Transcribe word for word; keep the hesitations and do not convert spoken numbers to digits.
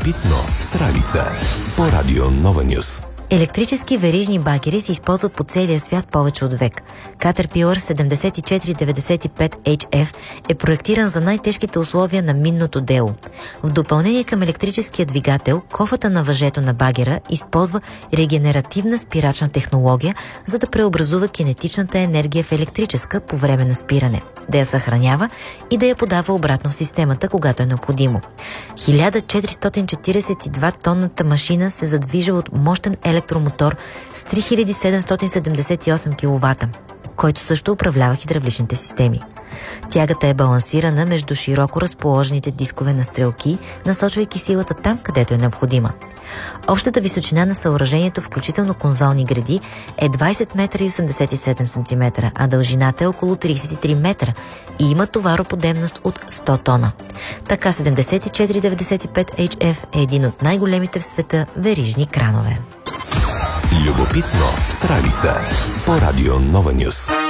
Любопитно с Ралица по Радио Нова Нюс. Електрически верижни багери се използват по целия свят повече от век. Caterpillar седемдесет и четири деветдесет и пет ейч еф е проектиран за най-тежките условия на минното дело. В допълнение към електрическия двигател, кофата на въжето на багера използва регенеративна спирачна технология, за да преобразува кинетичната енергия в електрическа по време на спиране, да я съхранява и да я подава обратно в системата, когато е необходимо. хиляда четиристотин четиридесет и два тонната машина се задвижва от мощен електромотор с три хиляди седемстотин седемдесет и осем киловата, който също управлява хидравличните системи. Тягата е балансирана между широко разположените дискове на стрелки, насочвайки силата там, където е необходима. Общата височина на съоръжението, включително конзолни греди, е двадесет метра и осемдесет и седем сантиметра, а дължината е около тридесет и три метра и има товароподемност от сто тона. Така седемдесет и четири деветдесет и пет ейч еф е един от най-големите в света верижни кранове. Любопитно с Ралица по Радио Нова Нюс.